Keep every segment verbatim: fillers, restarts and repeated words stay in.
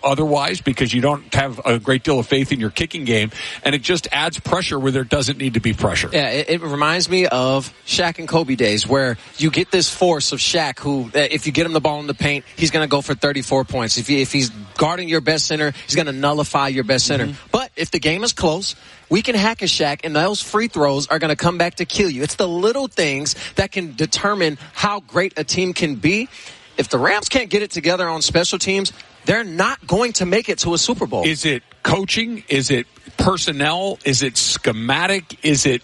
otherwise because you don't have a great deal of faith in your kicking game, and it just adds pressure where there doesn't need to be pressure. Yeah, it, it reminds me of Shaq and Kobe days where you get this force of Shaq who, if you get him the ball in the paint, he's going to go for thirty-four points. If, he, if he's guarding your best center, he's going to nullify your best center. Mm-hmm. But if the game is close, we can hack a Shaq, and those free throws are going to come back to kill you. It's the little things that can determine how great a team can be. If the Rams can't get it together on special teams, they're not going to make it to a Super Bowl. Is it coaching? Is it personnel? Is it schematic? Is it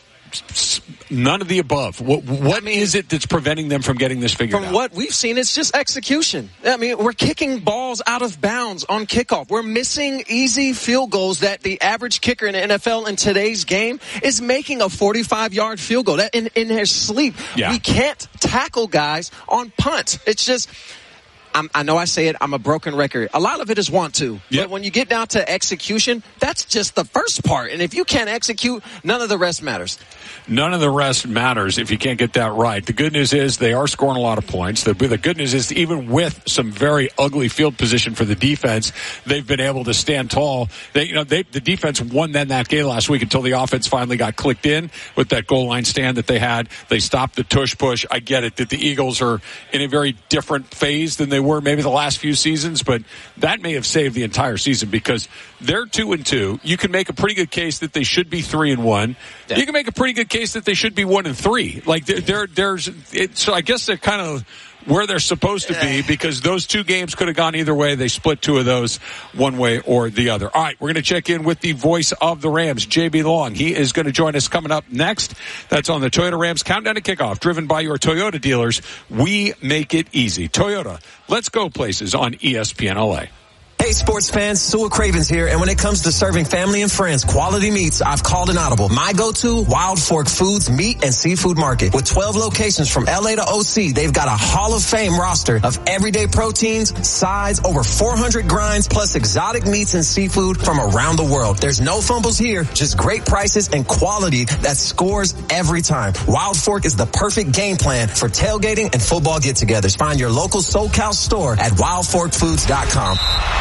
none of the above? What, what I mean, is it that's preventing them from getting this figured from out? From what we've seen, it's just execution. I mean, we're kicking balls out of bounds on kickoff. We're missing easy field goals that the average kicker in the N F L in today's game is making a forty-five-yard field goal. That in, in their sleep. Yeah. We can't tackle guys on punts. It's just... I'm, I know I say it, I'm a broken record. A lot of it is want to. Yep. But when you get down to execution, that's just the first part. And if you can't execute, none of the rest matters. None of the rest matters if you can't get that right. The good news is they are scoring a lot of points. The, the good news is even with some very ugly field position for the defense, they've been able to stand tall. They, you know, they, the defense won then that game last week until the offense finally got clicked in with that goal line stand that they had. They stopped the tush push. I get it that the Eagles are in a very different phase than they were maybe the last few seasons, but that may have saved the entire season because they're two and two. You can make a pretty good case that they should be three and one. Yeah. You can make a pretty good case that they should be one and three. Like there, there there's, it, so I guess they're kind of where they're supposed to be because those two games could have gone either way. They split two of those one way or the other. All right, we're going to check in with the voice of the Rams, J B Long. He is going to join us coming up next. That's on the Toyota Rams Countdown to Kickoff, driven by your Toyota dealers. We make it easy. Toyota, let's go places on E S P N L A. Hey, sports fans, Sua Cravens here, and when it comes to serving family and friends quality meats, I've called an audible. My go-to, Wild Fork Foods Meat and Seafood Market. With twelve locations from L A to O C, they've got a Hall of Fame roster of everyday proteins, sides, over four hundred grinds, plus exotic meats and seafood from around the world. There's no fumbles here, just great prices and quality that scores every time. Wild Fork is the perfect game plan for tailgating and football get-togethers. Find your local SoCal store at wild fork foods dot com.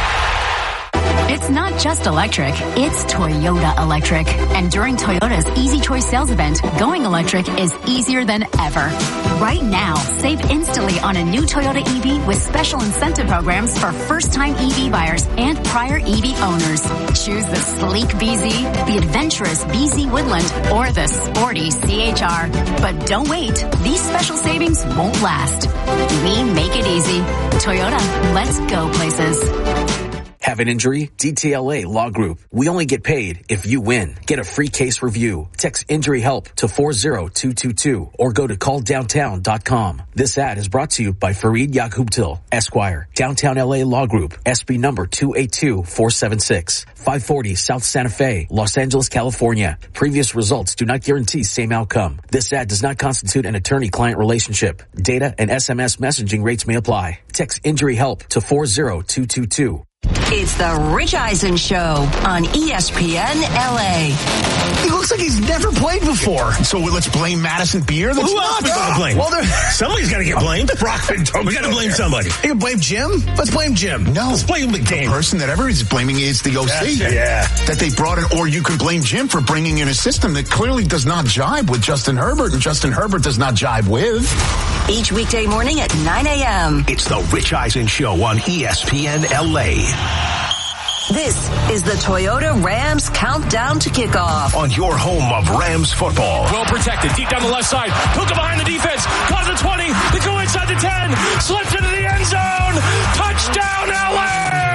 It's not just electric, it's Toyota Electric. And during Toyota's Easy Choice sales event, going electric is easier than ever. Right now, save instantly on a new Toyota E V with special incentive programs for first-time E V buyers and prior E V owners. Choose the sleek B Z, the adventurous B Z Woodland, or the sporty C H R. But don't wait. These special savings won't last. We make it easy. Toyota, let's go places. Have an injury? D T L A Law Group. We only get paid if you win. Get a free case review. Text injury help to four zero two two two or go to call downtown dot com. This ad is brought to you by Fareed Yaghubtil, Esquire, Downtown L A Law Group, S B number two eight two four seven six, five forty South Santa Fe, Los Angeles, California. Previous results do not guarantee same outcome. This ad does not constitute an attorney-client relationship. Data and S M S messaging rates may apply. Text injury help to four zero two two two. It's the Rich Eisen Show on E S P N L A. He looks like he's never played before. So let's blame Madison Beer? Well, who else are we going to blame? Well, somebody's got to get blamed. Brockman, we got to blame somebody. You can blame Jim? Let's blame Jim. No. Let's blame McDaniel. The person that everybody's blaming is the O C. That's, yeah. That they brought in, or you can blame Jim for bringing in a system that clearly does not jibe with Justin Herbert, and Justin Herbert does not jibe with. Each weekday morning at nine a.m. It's the Rich Eisen Show on E S P N L A. This is the Toyota Rams Countdown to Kickoff. On your home of Rams football. Well protected, deep down the left side. Puka behind the defense. Caught the twenty. They go inside the ten. Slips into the end zone. Touchdown, L A!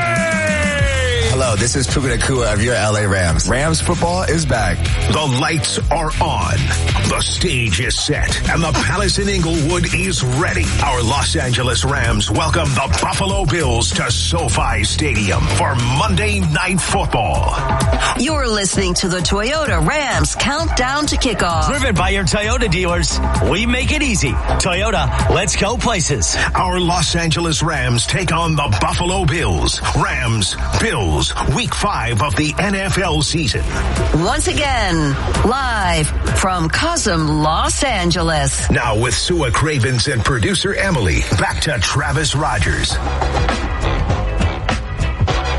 Hello, this is Puka Nacua of your L A Rams. Rams football is back. The lights are on. The stage is set. And the Palace in Inglewood is ready. Our Los Angeles Rams welcome the Buffalo Bills to SoFi Stadium for Monday Night Football. You're listening to the Toyota Rams Countdown to Kickoff. Driven by your Toyota dealers. We make it easy. Toyota, let's go places. Our Los Angeles Rams take on the Buffalo Bills. Rams, Bills, week five of the N F L season. Once again, live from Cosm, Los Angeles. Now with Sua Cravens and producer Emily, back to Travis Rogers.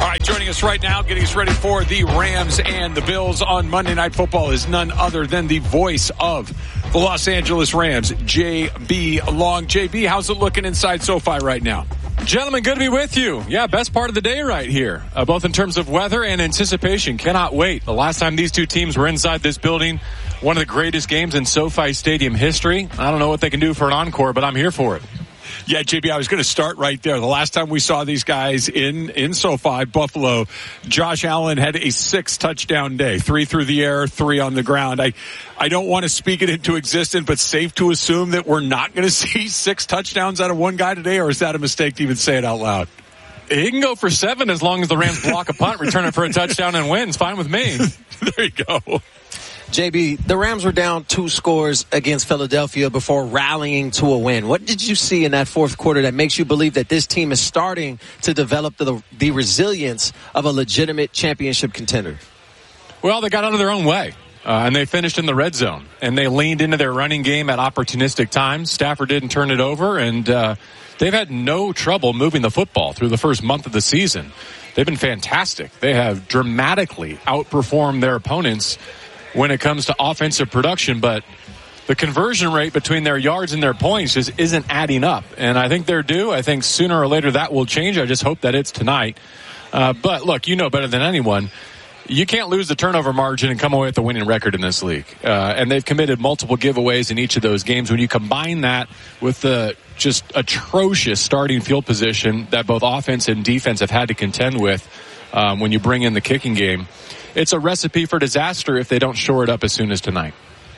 Joining us right now, getting us ready for the Rams and the Bills on Monday Night Football is none other than the voice of the Los Angeles Rams, J B. Long. J B, how's it looking inside SoFi right now? Gentlemen, good to be with you. Yeah, best part of the day right here, uh, both in terms of weather and anticipation. Cannot wait. The last time these two teams were inside this building, one of the greatest games in SoFi Stadium history. I don't know what they can do for an encore, but I'm here for it. Yeah, J B, I was going to start right there. The last time we saw these guys in, in SoFi, Buffalo, Josh Allen had a six touchdown day, three through the air, three on the ground. I, I don't want to speak it into existence, but safe to assume that we're not going to see six touchdowns out of one guy today, or is that a mistake to even say it out loud? He can go for seven as long as the Rams block a punt, return it for a touchdown, and win. It's fine with me. There you go. J B, the Rams were down two scores against Philadelphia before rallying to a win. What did you see in that fourth quarter that makes you believe that this team is starting to develop the, the resilience of a legitimate championship contender? Well, they got out of their own way, uh, and they finished in the red zone, and they leaned into their running game at opportunistic times. Stafford didn't turn it over, and uh, they've had no trouble moving the football through the first month of the season. They've been fantastic. They have dramatically outperformed their opponents when it comes to offensive production, but the conversion rate between their yards and their points just isn't adding up. And I think they're due. I think sooner or later that will change. I just hope that it's tonight. Uh, but look, you know better than anyone, you can't lose the turnover margin and come away with a winning record in this league. Uh, and they've committed multiple giveaways in each of those games. When you combine that with the just atrocious starting field position that both offense and defense have had to contend with, um, when you bring in the kicking game, it's a recipe for disaster if they don't shore it up as soon as tonight.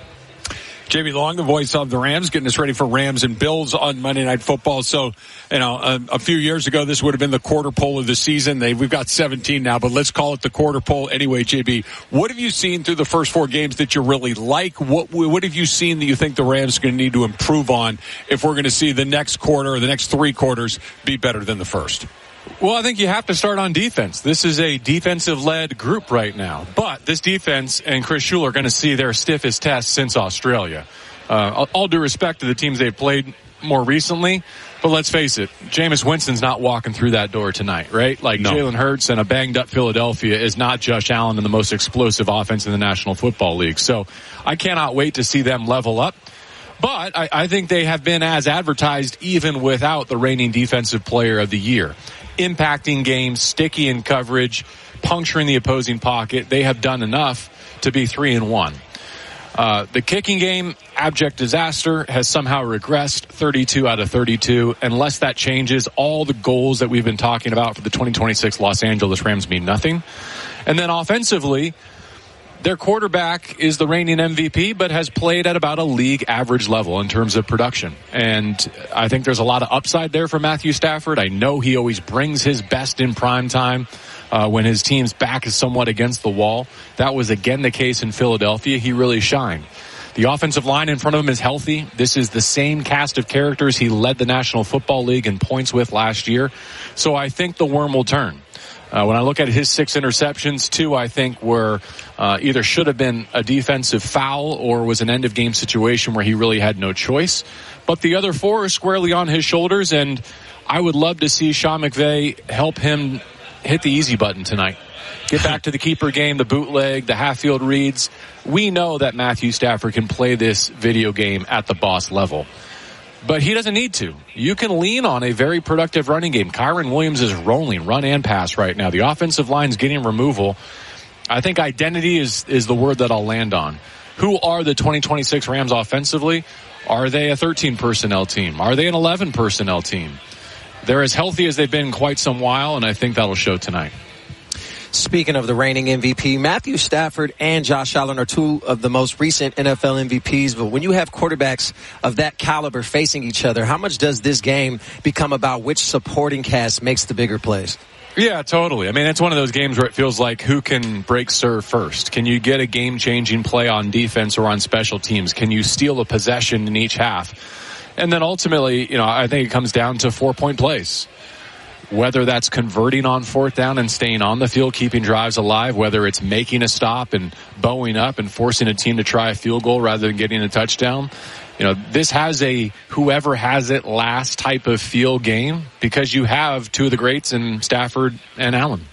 J B. Long, the voice of the Rams, getting us ready for Rams and Bills on Monday Night Football. So, you know, a, a few years ago, this would have been the quarter pole of the season. They, we've got seventeen now, but let's call it the quarter pole anyway, J B. What have you seen through the first four games that you really like? What what have you seen that you think the Rams are going to need to improve on if we're going to see the next quarter or the next three quarters be better than the first? Well, I think you have to start on defense. This is a defensive-led group right now. But this defense and Chris Shula are going to see their stiffest test since Australia. Uh, all due respect to the teams they've played more recently, but let's face it, Jameis Winston's not walking through that door tonight, right? Like no. Jalen Hurts and a banged-up Philadelphia is not Josh Allen and the most explosive offense in the National Football League. So I cannot wait to see them level up. But I, I think they have been as advertised even without the reigning defensive player of the year. Impacting games, sticky in coverage, puncturing the opposing pocket. They have done enough to be three and one. Uh, the kicking game, abject disaster, has somehow regressed thirty-two out of thirty-two. Unless that changes, all the goals that we've been talking about for the twenty twenty-six Los Angeles Rams mean nothing. And then offensively, their quarterback is the reigning M V P, but has played at about a league average level in terms of production. And I think there's a lot of upside there for Matthew Stafford. I know he always brings his best in prime time uh, when his team's back is somewhat against the wall. That was again the case in Philadelphia. He really shined. The offensive line in front of him is healthy. This is the same cast of characters he led the National Football League in points with last year. So I think the worm will turn. Uh, when I look at his six interceptions, two I think were uh, either should have been a defensive foul or was an end-of-game situation where he really had no choice. But the other four are squarely on his shoulders, and I would love to see Sean McVay help him hit the easy button tonight. Get back to the keeper game, the bootleg, the half-field reads. We know that Matthew Stafford can play this video game at the boss level. But he doesn't need to. You can lean on a very productive running game. Kyron Williams is rolling, run and pass right now. The offensive line's getting removal. I think identity is, is the word that I'll land on. Who are the twenty twenty-six Rams offensively? Are they a thirteen personnel team? Are they an eleven personnel team? They're as healthy as they've been in quite some while, and I think that'll show tonight. Speaking of the reigning M V P, Matthew Stafford and Josh Allen are two of the most recent N F L M V Ps. But when you have quarterbacks of that caliber facing each other, how much does this game become about which supporting cast makes the bigger plays? Yeah, totally. I mean, it's one of those games where it feels like who can break serve first? Can you get a game-changing play on defense or on special teams? Can you steal a possession in each half? And then ultimately, you know, I think it comes down to four-point plays. Whether that's converting on fourth down and staying on the field, keeping drives alive, whether it's making a stop and bowing up and forcing a team to try a field goal rather than getting a touchdown. You know, this has a whoever has it last type of feel game because you have two of the greats in Stafford and Allen.